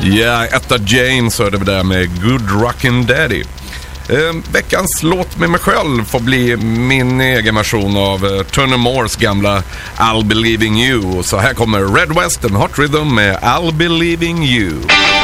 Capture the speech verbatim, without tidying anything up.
Ja, yeah, Etta James hörde vi där med Good Rockin' Daddy. Eh, veckans låt med mig själv får bli min egen version av eh, Turner Moores gamla I'll Be Leaving You. Så här kommer Red West and Hot Rhythm med I'll Be Leaving You.